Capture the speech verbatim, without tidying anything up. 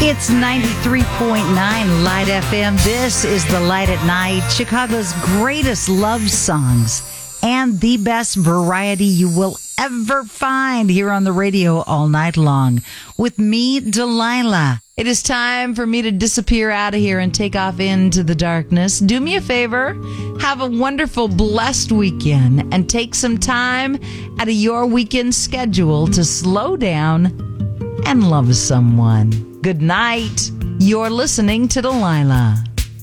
It's ninety-three point nine Light F M. This is The Light at Night, Chicago's greatest love songs and the best variety you will ever find here on the radio all night long. With me, Delilah. It is time for me to disappear out of here and take off into the darkness. Do me a favor, have a wonderful, blessed weekend, and take some time out of your weekend schedule to slow down and love someone. Good night. You're listening to Delilah.